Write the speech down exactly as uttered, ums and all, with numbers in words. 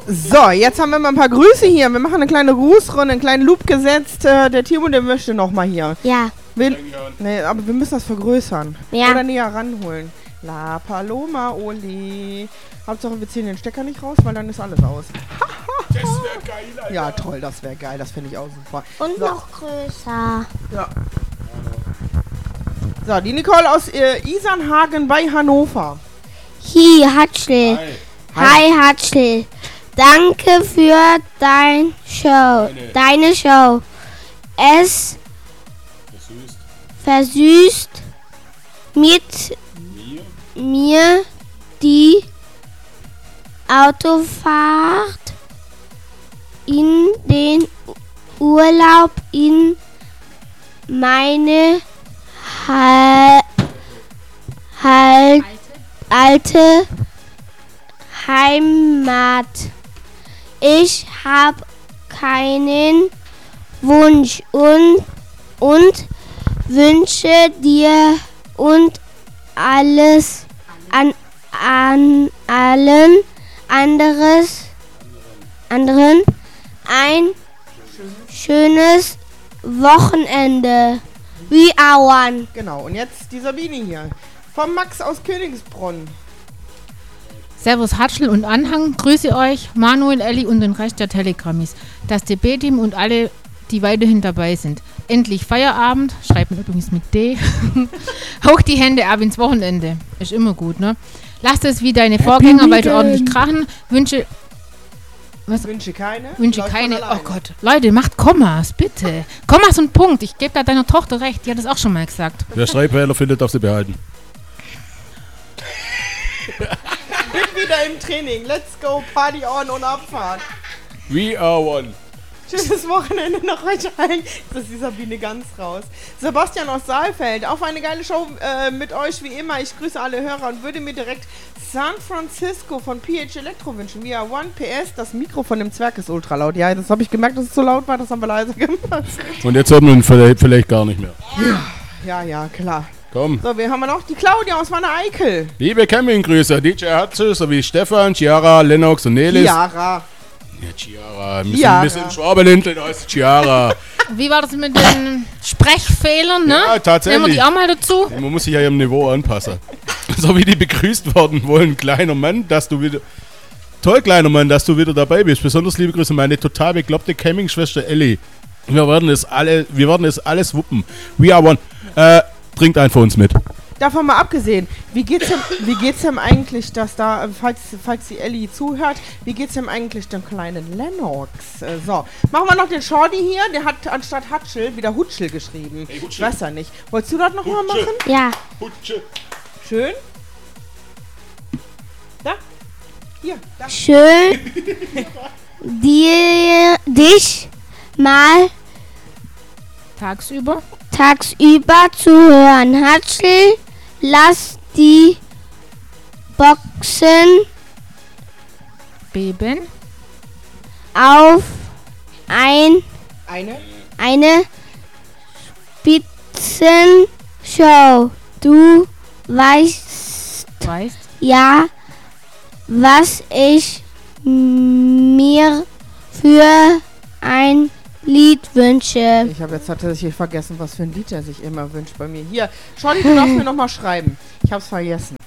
So, jetzt haben wir mal ein paar Grüße hier. Wir machen eine kleine Grußrunde, einen kleinen Loop gesetzt. Äh, der Timo, der möchte noch mal hier. Ja. Will, nee, aber wir müssen das vergrößern. Ja. Oder näher ranholen. La Paloma, Oli. Hauptsache, wir ziehen den Stecker nicht raus, weil dann ist alles aus. Das wäre geil, Alter. Ja, toll, das wäre geil. Das finde ich auch super. Und so. noch größer. Ja. So, die Nicole aus äh, Isernhagen bei Hannover. Hi, Hatschel. Hi. Hi, Hatschel. Danke für dein Show. Deine. Deine Show. Es Versüßt. versüßt mit Mir. mir die Autofahrt in den Urlaub in meine Hal halt alte Heimat. Ich habe keinen Wunsch und, und wünsche dir und alles an, an allen anderes, anderen ein schönes Wochenende. We are one. Genau, und jetzt die Sabine hier. Vom Max aus Königsbrunn. Servus Hatschel und Anhang, grüße euch, Manuel, Elli und den Rest der Telegrammis, das D B-Team und alle, die weiterhin dabei sind. Endlich Feierabend, schreibt man übrigens mit D. Hoch die Hände ab ins Wochenende, ist immer gut, ne? Lasst es wie deine Vorgänger weiter ordentlich krachen, wünsche... Was? Wünsche keine. Wünsche Läuft keine, von oh alleine. Gott, Leute, macht Kommas, bitte. Kommas und Punkt, ich gebe da deiner Tochter recht, die hat es auch schon mal gesagt. Wer Schreibfehler findet, darf sie behalten. Bin wieder im Training. Let's go, Party on und Abfahrt. We are one. Schönes Wochenende noch euch allen. Das ist die Sabine ganz raus. Sebastian aus Saalfeld. Auf eine geile Show äh, mit euch wie immer. Ich grüße alle Hörer und würde mir direkt San Francisco von P H Electro wünschen. We are one. P S. Das Mikro von dem Zwerg ist ultra laut. Ja, das habe ich gemerkt, dass es so laut war. Das haben wir leiser gemacht. Und jetzt hört man ihn vielleicht, vielleicht gar nicht mehr. Ja, ja, klar. Komm. So, wir haben wir noch die Claudia aus Wanne Eickel. Liebe Campinggrüße, D J Hatze sowie Stefan, Chiara, Lennox und Nelis. Chiara. Ja, Chiara. Wir Chiara. sind ein bisschen Schwaberländle, da heißt Chiara. Wie war das mit den Sprechfehlern, ne? Ja, tatsächlich. Nehmen wir die auch mal dazu? Man muss sich ja ihrem Niveau anpassen. So wie die begrüßt worden wollen, kleiner Mann, dass du wieder... Toll, kleiner Mann, dass du wieder dabei bist. Besonders liebe Grüße, meine total bekloppte Campingschwester Ellie. Wir werden es alle, wir werden es alles wuppen. We are one. Äh, trinkt einen von uns mit. Davon mal abgesehen, wie geht's dem, wie geht's dem eigentlich, dass da, falls, falls die Ellie zuhört, wie geht's dem eigentlich dem kleinen Lennox? Äh, so, machen wir noch den Shorty hier, der hat anstatt Hatschel wieder Hutschel geschrieben. Hey, ich weiß ja nicht. Wolltest du das nochmal Hutsche. machen? Ja. Hutsche. Schön. Da. Hier, da. Schön, dir, dich mal Tagsüber? tagsüber zu hören. Hatschel, lass die Boxen Beben? auf ein, Eine. eine Spitzenshow. Du weißt Weißt? ja, was ich mir für ein Lied wünsche. Ich habe jetzt tatsächlich vergessen, was für ein Lied er sich immer wünscht bei mir. Hier, Shorty, du darfst mir nochmal schreiben. Ich hab's vergessen.